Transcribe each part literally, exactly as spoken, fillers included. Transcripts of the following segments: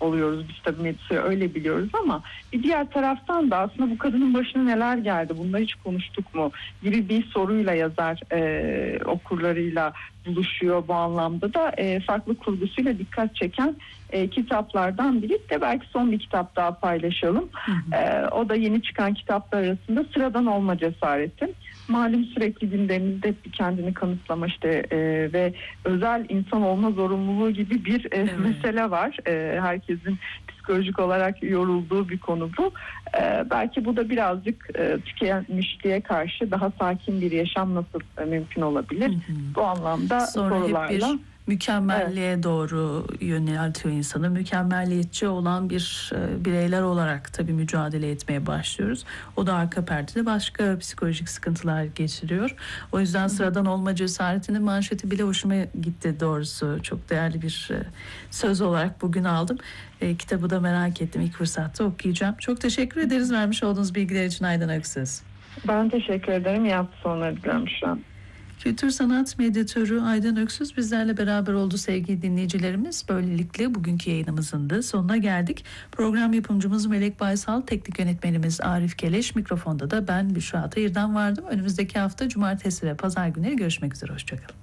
oluyoruz. Biz tabii Medusa öyle biliyoruz ama bir diğer taraftan da aslında bu kadının başına neler geldi, bunları hiç konuştuk mu gibi bir soruyla yazar e, okurlarıyla buluşuyor. Bu anlamda da e, farklı kurgusuyla dikkat çeken e, kitaplardan biri de belki son bir kitap daha paylaşalım. Hı hı. E, o da yeni çıkan kitaplar arasında Sıradan Olma Cesareti. Malum sürekli gündemimizde hep bir kendini kanıtlama işte e, ve özel insan olma zorunluluğu gibi bir e, evet. mesele var. E, herkesin psikolojik olarak yorulduğu bir konu bu. E, belki bu da birazcık e, tükenmişliğe karşı daha sakin bir yaşam nasıl e, mümkün olabilir? Hı hı. Bu anlamda sonra sorularla. Hep bir mükemmelliğe evet. doğru yöneltiyor insanı. Mükemmelliyetçi olan bir e, bireyler olarak tabii mücadele etmeye başlıyoruz. O da arka perdede başka psikolojik sıkıntılar geçiriyor. O yüzden Sıradan Olma Cesaretinin manşeti bile hoşuma gitti doğrusu. Çok değerli bir e, söz olarak bugün aldım. E, kitabı da merak ettim. İlk fırsatta okuyacağım. Çok teşekkür ederiz vermiş olduğunuz bilgiler için Aydan Öksüz. Ben teşekkür ederim. İyi hafta sonları diliyorum şu an. Kültür sanat medyatörü Aydan Öksüz bizlerle beraber oldu sevgili dinleyicilerimiz. Böylelikle bugünkü yayınımızın da sonuna geldik. Program yapımcımız Melek Baysal, teknik yönetmenimiz Arif Keleş, mikrofonda da ben Büşra Atayır'dan vardım. Önümüzdeki hafta cumartesi ve pazar günleri görüşmek üzere. Hoşçakalın.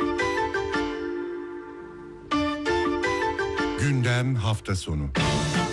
Gündem hafta sonu.